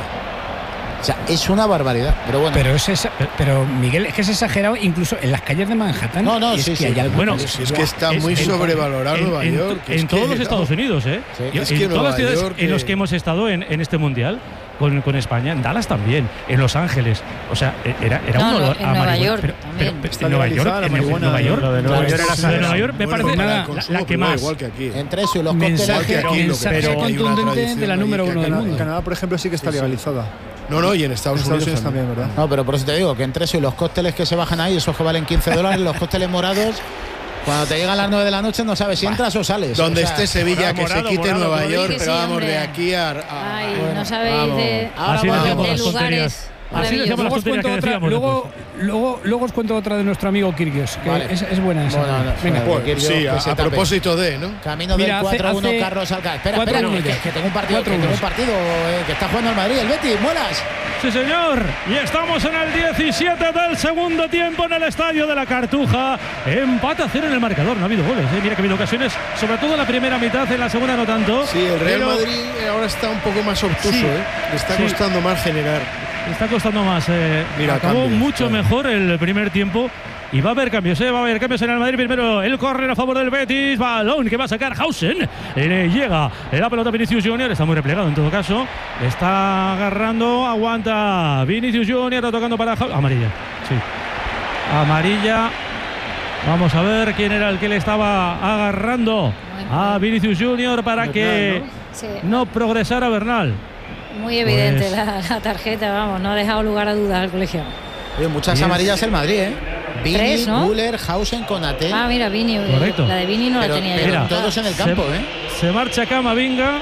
O sea, es una barbaridad, pero bueno. Pero, es esa- pero Miguel, es que es exagerado incluso en las calles de Manhattan. No, no, es sí, que sí. hay algo- Bueno, Es que está es- muy en- sobrevalorado en- Nueva en- York. En, es todos que los no. Estados Unidos, ¿eh? Sí. Y- Es en que todas Nueva las ciudades York, en las eh, que hemos estado en, en este mundial con, con España, en Dallas también, en Los Ángeles. O sea, e- era, era No, un no, olor en a Nueva marihuana. York pero, también. pero- pero Está en Nueva York, legalizada la en marihuana Nueva York, en- Lo de Nueva Claro, York era es- lo de exagerado. Nueva York me Bueno, parece para la, el la- consumo la que privado, más. igual que aquí. Entre eso y los cócteles mensaje, que aquí, lo que mensaje pasa es que hay una contundente tradición de la allí número que uno del Canadá, mundo. en Canadá, por ejemplo, sí que está legalizada. No, no, y en Estados, En Estados Unidos, Unidos también, ¿verdad? No, pero por eso te digo que entre eso y los cócteles que se bajan ahí, esos que valen quince dólares, los cócteles morados, cuando te llegan a las nueve de la noche no sabes si entras o sales. Donde O sea, esté Sevilla, morado, que se morado, quite morado, Nueva como York, dije pero vamos siempre. de aquí a. a- Ay, bueno, no sabéis vamos. de, Ahora Así vamos. decíamos de las lugares. tonterías. Así decíamos Luego las os, tonterías cuento que otra, decíamos. luego, luego, luego os cuento otra de nuestro amigo Kirgios, que Vale. es, es buena esa. Bueno, no, Venga. bueno, Pues, Kirgios, sí, que a, se a tape. propósito de, ¿no? Camino Mira, del hace- cuatro uno hace Carlos Alcaraz. Espera, cuatro espera, uno que, ya. que tengo un partido, que cuatro tengo uno. un partido eh, que está jugando el Madrid, el Betis, muelas. Sí, señor. Y estamos en el diecisiete del segundo tiempo en el estadio de la Cartuja. Empate a cero en el marcador. No ha habido goles. ¿eh? Mira que ha habido ocasiones, sobre todo en la primera mitad, en la segunda no tanto. Sí, el Real Pero Madrid ahora está un poco más obtuso, Sí, ¿eh? Le está sí. costando más generar. Está costando más. eh, Mira, acabó cambios, mucho claro. mejor el primer tiempo. Y va a haber cambios, ¿eh? va a haber cambios en el Madrid. Primero el córner a favor del Betis. Balón que va a sacar Hausen. Le llega la pelota a Vinicius Junior. Está muy replegado en todo caso. Está agarrando. Aguanta Vinicius Junior. Está tocando para Hausen. Amarilla. Sí. Amarilla. Vamos a ver quién era el que le estaba agarrando a Vinicius Junior para que Sí, no progresara Bernal. muy evidente Pues- la, la tarjeta, vamos, no ha dejado lugar a dudas al colegiado. Oye, muchas Diez. amarillas el Madrid, ¿eh? Vini, Tres, ¿no? Müller, Hausen, Konaté. Ah, mira, Vini, eh, Correcto. la de Vini no pero la tenía yo. pero Mira, todos en el campo, se, ¿eh? Se marcha Camavinga.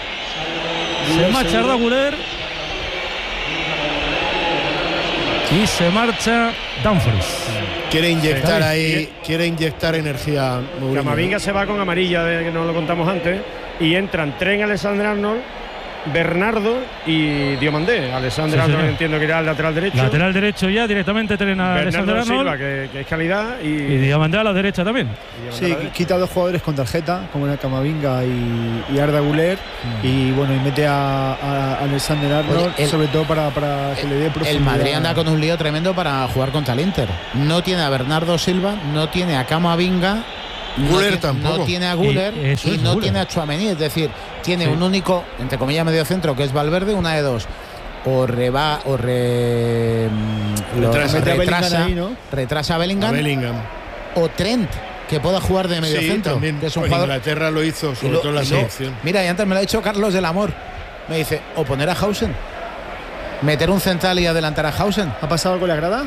Se marcha Arda Güler. Y se marcha Dumfries. Quiere inyectar Sí. ahí, quiere inyectar energía. Mourinho. Camavinga se va con amarilla, de que no lo contamos antes, y entran Trent Alexander-Arnold Bernardo y Diomandé. Alexander Sí, Arnold sí. entiendo que irá al lateral derecho. Lateral derecho ya, directamente tienen a Alexander Bernardo Arnold. Silva, que, que es calidad. Y, Y Diamandé a la derecha también. Sí, quita dos jugadores con tarjeta, como era Camavinga y, y Arda Güler, mm. y bueno, y mete a, a Alexander Arnold, Oye, el, sobre todo para, para que le dé profundidad. El Madrid anda con un lío tremendo para jugar contra el Inter. No tiene a Bernardo Silva, no tiene a Camavinga, Güler no, tampoco. No tiene a Güler y, y no Güler. tiene a Tchouaméni, es decir, tiene sí. un único, entre comillas, medio centro, que es Valverde, una de dos. O reba, o re, retrasa, retrasa, retrasa, ahí, ¿no? retrasa a Bellingham, a Bellingham o Trent, que pueda jugar de medio sí, centro. También, que es un pues jugador. Inglaterra lo hizo, sobre lo, todo en la selección. Mira, y antes me lo ha dicho Carlos del Amor. Me dice, o poner a Hausen, meter un central y adelantar a Hausen. ¿Ha pasado algo en la grada?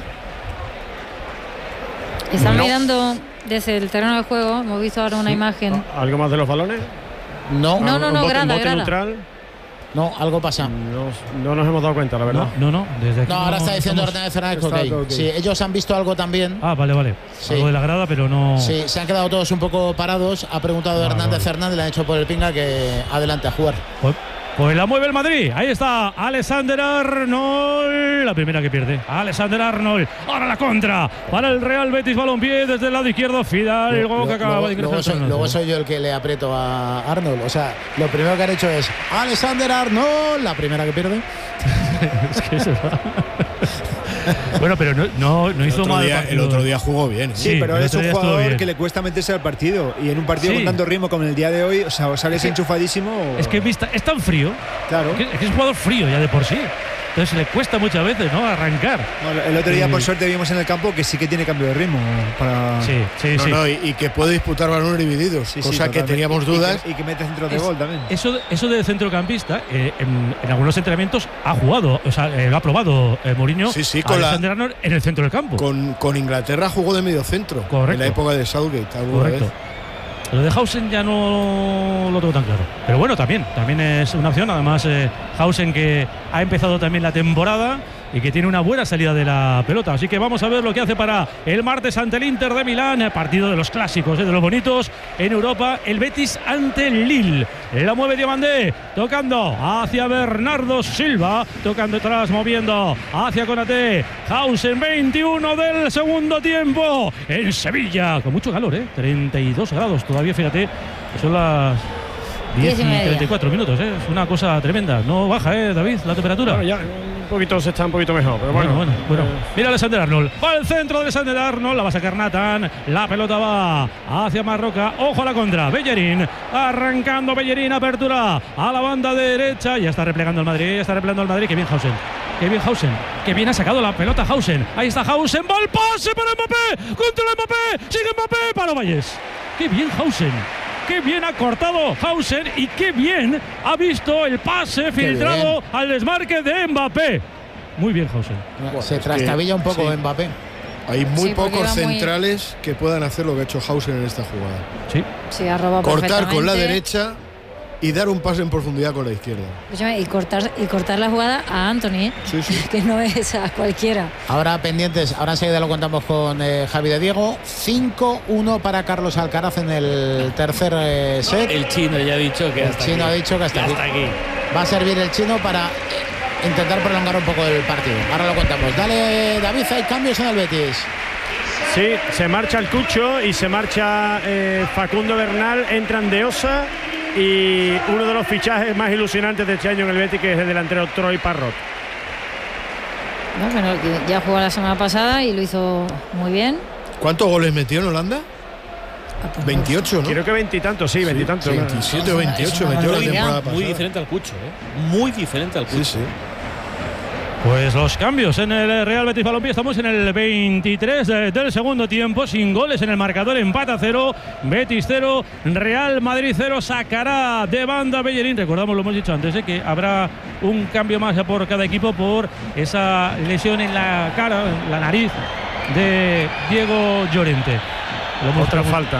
Están no. mirando desde el terreno de juego. Hemos visto ahora una sí. imagen. ¿Algo más de los balones? No, no, no, no, bote, grada, bote grada. neutral. No, algo pasa. No, no nos hemos dado cuenta, la verdad. No, no, no desde aquí no ahora no, está diciendo estamos... Hernández Fernández okay. okay. Sí, ellos han visto algo también. Ah, vale, vale. Sí. Algo de la grada, pero no. Sí, se han quedado todos un poco parados. Ha preguntado ah, Hernández vale. Fernández, le han hecho por el pinga que adelante a jugar. Pues, pues la mueve el Madrid. Ahí está Alexander Arnold. La primera que pierde. Alexander Arnold. Ahora la contra para el Real Betis Balompié desde el lado izquierdo. Fidalgo que acaba luego, de luego, soy, luego soy yo el que le aprieto a Arnold. O sea, lo primero que han hecho es Alexander Arnold. La primera que pierde. Es que eso bueno, pero no, no, no hizo mal. Día, el otro día jugó bien. ¿eh? Sí, sí, pero es un jugador que le cuesta meterse al partido. Y en un partido sí. con tanto ritmo como el día de hoy, o sea, o sales es que, enchufadísimo. O... Es que vista, es tan frío. Claro. Que, es que es un jugador frío ya de por sí. Entonces le cuesta muchas veces, ¿no? Arrancar. Bueno, el otro día, sí. por suerte, vimos en el campo que sí que tiene cambio de ritmo. Para... Sí, sí, no, sí. No, y, y que puede disputar balones divididos, sí, cosa sí, que teníamos dudas. Y que, y que mete centro de es, gol también. Eso, eso de centrocampista, eh, en, en algunos entrenamientos ha jugado, o sea, eh, lo ha probado eh, Mourinho sí, sí, con Alexander Arnold en el centro del campo. Con, con Inglaterra jugó de medio centro. Correcto. En la época de Southgate. Correcto. Vez. Lo de Hausen ya no lo tengo tan claro. Pero bueno, también, también es una opción. Además, eh, Hausen que ha empezado también la temporada y que tiene una buena salida de la pelota. Así que vamos a ver lo que hace para el martes ante el Inter de Milán, partido de los clásicos, eh, de los bonitos en Europa. El Betis ante el Lille. La mueve Diomandé, tocando hacia Bernardo Silva, tocando atrás, moviendo hacia Konaté. Hausen, veintiuno del segundo tiempo en Sevilla, con mucho calor, ¿eh? treinta y dos grados todavía, fíjate, son las diez y treinta y cuatro minutos, ¿eh? Es una cosa tremenda. No baja, ¿eh, David, la temperatura? Bueno, ya un poquito se está un poquito mejor, pero bueno. Bueno, bueno, bueno. Eh. Mira Alexander Arnold. Va al centro de Alexander Arnold, la va a sacar Nathan. La pelota va hacia Marroca. Ojo a la contra. Bellerín. Arrancando Bellerín, apertura a la banda derecha. Ya está replegando el Madrid, ya está replegando el Madrid. Qué bien Hausen. Qué bien Hausen. Qué bien ha sacado la pelota Hausen. Ahí está Hausen. Va el pase para Mbappé. Contra Mbappé. Sigue Mbappé para Valles. Qué bien Hausen. Qué bien ha cortado Hausen y qué bien ha visto el pase filtrado al desmarque de Mbappé. Muy bien, Hausen. Se trastabilla un poco sí. Mbappé. Hay muy sí, pocos centrales muy... que puedan hacer lo que ha hecho Hausen en esta jugada. Sí. Sí, ha robado cortar con la derecha y dar un pase en profundidad con la izquierda. Y cortar, y cortar la jugada a Anthony, sí, sí. que no es a cualquiera. Ahora pendientes, ahora enseguida lo contamos con eh, Javi de Diego. cinco uno para Carlos Alcaraz en el tercer eh, set. El chino ya ha dicho que el hasta chino aquí. ha dicho que hasta, hasta aquí. aquí. Va a servir el chino para eh, intentar prolongar un poco el partido. Ahora lo contamos. Dale, David, hay cambios en el Betis. Sí, se marcha el Cucho y se marcha eh, Facundo Bernal, entran De Osa y uno de los fichajes más ilusionantes de este año en el Betis, que es el delantero Troy Parrott. No, bueno, ya jugó la semana pasada y lo hizo muy bien. ¿Cuántos goles metió en Holanda? veintiocho, ¿no? Creo que veintitantos, sí, veintitantos. Sí, veintisiete o veintiocho metió la temporada pasada. Muy diferente al Cucho, ¿eh? Muy diferente al Cucho. Sí, sí. Pues los cambios en el Real Betis Balompié. Estamos en el veintitrés del segundo tiempo, sin goles en el marcador, empate a cero, Betis cero, Real Madrid cero. Sacará de banda Bellerín. Recordamos, lo hemos dicho antes, ¿eh? que habrá un cambio más por cada equipo por esa lesión en la cara, en la nariz de Diego Llorente. Lo Otra falta.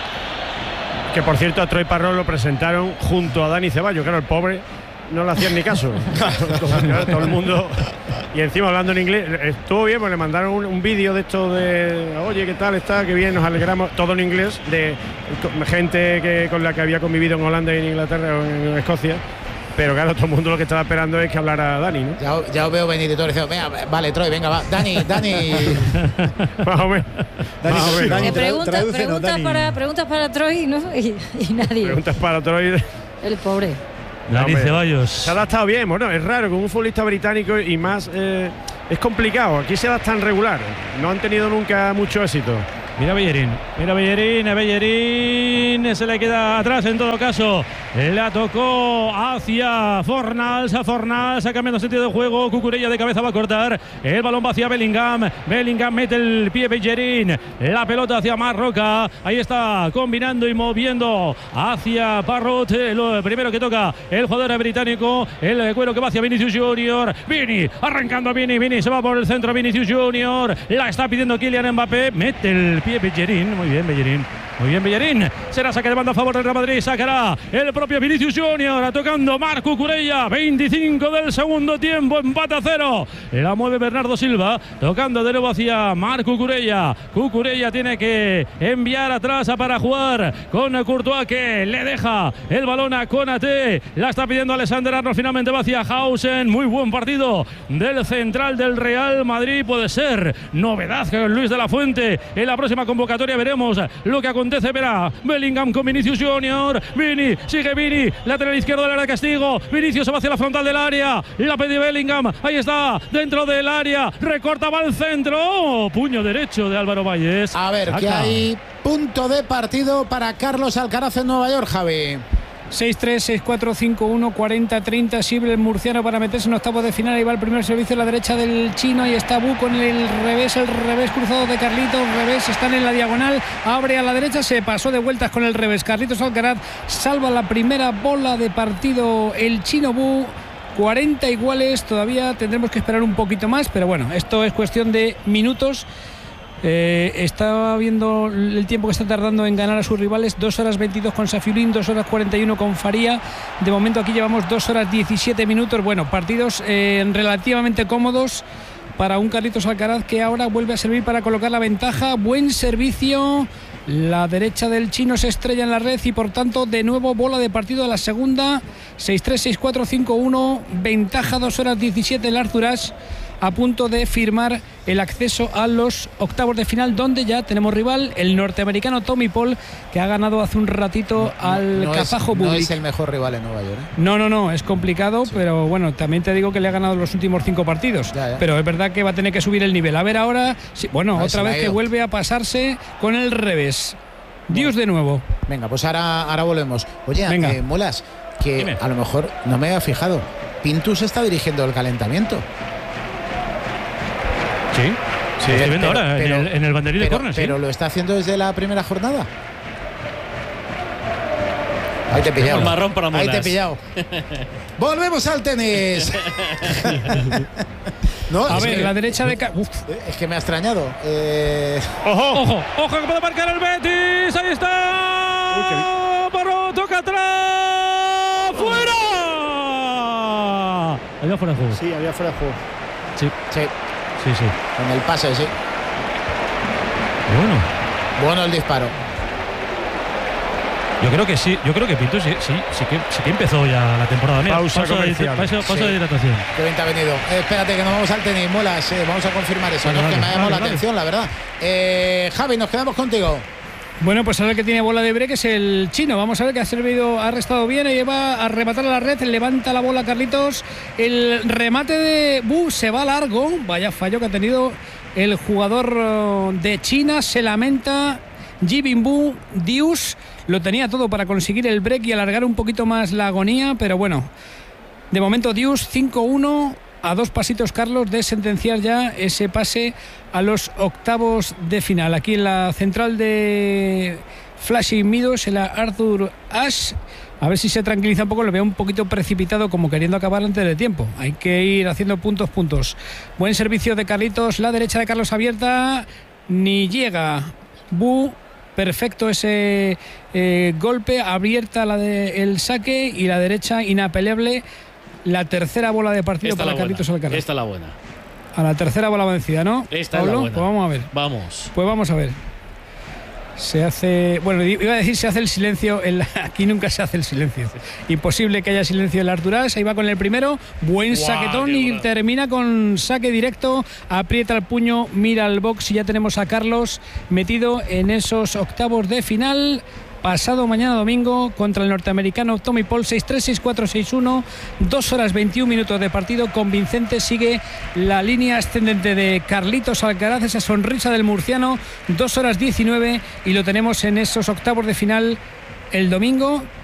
Que por cierto a Troy Parrott lo presentaron junto a Dani Ceballos, claro, el pobre no le hacían ni caso. Claro, todo el mundo. Y encima hablando en inglés. Estuvo bien, pues le mandaron un, un vídeo de esto de oye, ¿qué tal está? Qué bien, nos alegramos. Todo en inglés, de gente que, con la que había convivido en Holanda y en Inglaterra o en Escocia. Pero claro, todo el mundo lo que estaba esperando es que hablara Dani, ¿no? Ya, ya os veo venir y todo diciendo, venga, vale, Troy, venga, va. Dani, Dani. Más o menos. Dani, Más o menos. Eh, preguntas, preguntas, para, preguntas para Troy, ¿no? Y, y nadie. Preguntas para Troy. El pobre. Dani Ceballos. Se ha adaptado bien, bueno, es raro con un futbolista británico y más eh, es complicado. Aquí se adaptan regular. No han tenido nunca mucho éxito. Mira Bellerín, mira Bellerín, a Bellerín se le queda atrás en todo caso. La tocó hacia Fornals, a Fornals, ha cambiado sentido de juego. Cucurella de cabeza va a cortar. El balón va hacia Bellingham. Bellingham mete el pie Bellerín. La pelota hacia Marroca. Ahí está combinando y moviendo hacia Parrot. Lo primero que toca el jugador británico. El cuero que va hacia Vinicius Junior. Vini, arrancando Vini. Vini se va por el centro. Vinicius Junior. La está pidiendo Kylian Mbappé. Mete el pie Bellerín, muy bien Bellerín, muy bien Bellerín, será saque de banda a favor del Real Madrid, sacará el propio Vinicius Junior, tocando Marc Cucurella, veinticinco del segundo tiempo, empate a cero, la mueve Bernardo Silva, tocando de nuevo hacia Marc Cucurella, Cucurella tiene que enviar atrás para jugar con Courtois que le deja el balón a Konaté, la está pidiendo Alexander Arnold, finalmente va hacia Hausen, muy buen partido del central del Real Madrid, puede ser novedad que Luis de la Fuente en la próxima convocatoria, veremos lo que acontece, verá Bellingham con Vinicius Junior, Vini, sigue Vini, lateral izquierdo del área de castigo, Vinicius se va hacia la frontal del área, la pide Bellingham, ahí está, dentro del área, recorta, va al centro, oh, puño derecho de Álvaro Valles. A ver, que hay punto de partido para Carlos Alcaraz en Nueva York, Javi. seis tres, seis cuatro, cinco uno, cuarenta, treinta, sirve el murciano para meterse en octavos de final. Ahí va el primer servicio a la derecha del chino. Ahí está Bu con el revés, el revés cruzado de Carlitos. Revés, están en la diagonal. Abre a la derecha, se pasó de vueltas con el revés. Carlitos Alcaraz salva la primera bola de partido el chino Bu. cuarenta iguales, todavía tendremos que esperar un poquito más, pero bueno, esto es cuestión de minutos. Eh, estaba viendo el tiempo que está tardando en ganar a sus rivales, dos horas veintidós con Safiullín, dos horas cuarenta y uno con Faría. De momento aquí llevamos dos horas diecisiete minutos. Bueno, partidos eh, relativamente cómodos para un Carlitos Alcaraz que ahora vuelve a servir para colocar la ventaja. Buen servicio, la derecha del chino se estrella en la red y por tanto de nuevo bola de partido a la segunda. Seis tres, seis cuatro, cinco uno, ventaja dos horas diecisiete el Arthur Ashe, a punto de firmar el acceso a los octavos de final, donde ya tenemos rival, el norteamericano Tommy Paul, que ha ganado hace un ratito no, al no kazajo Bublik. No es el mejor rival en Nueva York, ¿eh? No, no, no, es complicado, sí. Pero bueno, también te digo que le ha ganado los últimos cinco partidos. Ya, ya. Pero es verdad que va a tener que subir el nivel. A ver ahora, sí, bueno, a otra vez que vuelve a pasarse con el revés. Dios de nuevo. Venga, pues ahora, ahora volvemos. Oye, eh, Molas, que Dime. a lo mejor no me había fijado. Pintus está dirigiendo el calentamiento. Sí, sí, estoy viendo ahora pero, en, el, en el banderín pero, de córner. Pero ¿sí? lo está haciendo desde la primera jornada. Ahí te he pillado. Marrón para Ahí te he pillado. Volvemos al tenis. No, a ver, que, la derecha de... Uf. Es que me ha extrañado. Eh... ¡Ojo! ¡Ojo! ¡Ojo que puede marcar el Betis! ¡Ahí está! ¡Barro! ¡Toca atrás! ¡Fuera! Había fuera de juego. Sí, había fuera de juego. Sí. Sí. Sí, sí. Con el pase, sí. Bueno. Bueno el disparo. Yo creo que sí, yo creo que Pinto sí, sí, sí que, sí que empezó ya la temporada. Mira, pausa pausa, comercial. de, pausa, pausa sí. de hidratación. Qué bien te ha venido. Eh, espérate que nos vamos al tenis, Molas. Eh, vamos a confirmar eso. Vale, no, vale, que me ha llamado vale, la vale. atención, la verdad. Eh, Javi, nos quedamos contigo. Bueno, pues ahora el que tiene bola de break es el chino. Vamos a ver que ha servido, ha restado bien y va a rematar a la red. Levanta la bola Carlitos. El remate de Bu se va largo. Vaya fallo que ha tenido el jugador de China. Se lamenta Jibin Bu. Dius lo tenía todo para conseguir el break y alargar un poquito más la agonía, pero bueno, de momento Dius cinco uno, a dos pasitos Carlos de sentenciar ya ese pase a los octavos de final. Aquí en la central de Flushing Meadows, en la Arthur Ashe, a ver si se tranquiliza un poco. Lo veo un poquito precipitado, como queriendo acabar antes de tiempo. Hay que ir haciendo puntos, puntos. Buen servicio de Carlitos, la derecha de Carlos abierta, ni llega Bu. Perfecto ese eh, golpe, abierta la de el saque y la derecha inapelable. La tercera bola de partido Esta para Carlitos Alcaraz. Esta es la buena. A la tercera bola vencida, ¿no? Esta Pablo, es la buena. Pues vamos a ver. Vamos. Pues vamos a ver. Se hace, bueno, iba a decir se hace el silencio, en la, aquí nunca se hace el silencio. Imposible que haya silencio en la Arturás. Ahí va con el primero, buen Guau, saquetón qué y buena. termina con saque directo, aprieta el puño, mira al box y ya tenemos a Carlos metido en esos octavos de final. Pasado mañana domingo contra el norteamericano Tommy Paul, seis tres, seis cuatro, seis uno, dos horas veintiún minutos de partido convincente. Sigue la línea ascendente de Carlitos Alcaraz, esa sonrisa del murciano, dos horas diecinueve, y lo tenemos en esos octavos de final el domingo.